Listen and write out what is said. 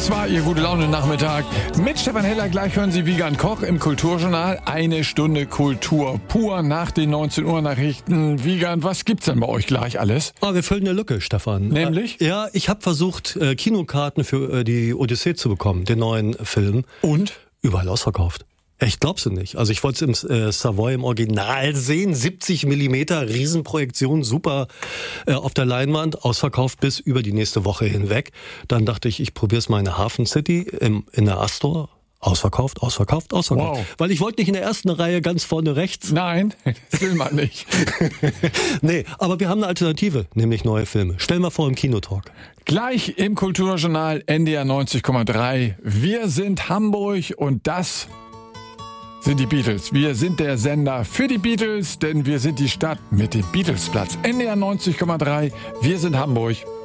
Das war Ihr Gute-Laune-Nachmittag mit Stefan Heller. Gleich hören Sie Wiegand Koch im Kulturjournal. Eine Stunde Kultur pur nach den 19 Uhr Nachrichten. Wiegand, was gibt's denn bei euch gleich alles? Wir füllen eine Lücke, Stefan. Nämlich? Ja, ich habe versucht, Kinokarten für die Odyssee zu bekommen, den neuen Film. Und? Überall ausverkauft. Ich glaub's nicht. Also ich wollte es im Savoy im Original sehen. 70 Millimeter Riesenprojektion, super auf der Leinwand, ausverkauft bis über die nächste Woche hinweg. Dann dachte ich probiere es mal in der Hafen City in der Astor. Ausverkauft. Wow. Weil ich wollte nicht in der ersten Reihe ganz vorne rechts. Nein, das will man nicht. Nee, aber wir haben eine Alternative, nämlich neue Filme. Stell mal vor im Kinotalk. Gleich im Kulturjournal NDR 90,3. Wir sind Hamburg und das sind die Beatles. Wir sind der Sender für die Beatles, denn wir sind die Stadt mit dem Beatlesplatz. NDR 90,3. Wir sind Hamburg.